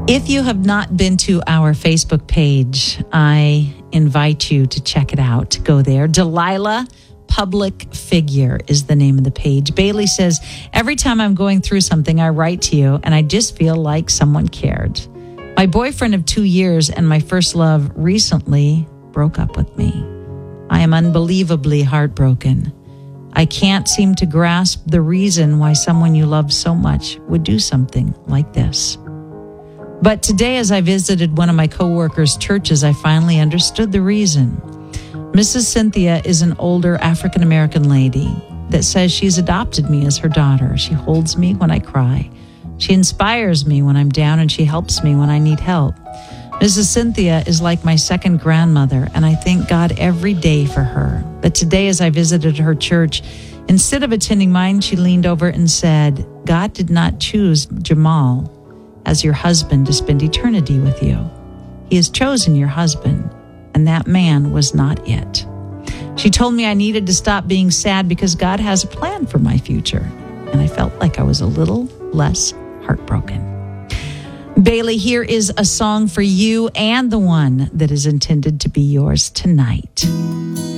If you have not been to our Facebook page, I invite you to check it out. Go there. Delilah Public Figure is the name of the page. Bailey says, every time I'm going through something, I write to you and I just feel like someone cared. My boyfriend of 2 years and my first love recently broke up with me. I am unbelievably heartbroken. I can't seem to grasp the reason why someone you love so much would do something like this. But today, as I visited one of my coworkers' churches, I finally understood the reason. Mrs. Cynthia is an older African-American lady that says she's adopted me as her daughter. She holds me when I cry. She inspires me when I'm down, and she helps me when I need help. Mrs. Cynthia is like my second grandmother, and I thank God every day for her. But today, as I visited her church, instead of attending mine, she leaned over and said, God did not choose Jamal as your husband to spend eternity with you. He has chosen your husband, and that man was not it. She told me I needed to stop being sad because God has a plan for my future, and I felt like I was a little less heartbroken. Bailey, here is a song for you and the one that is intended to be yours tonight.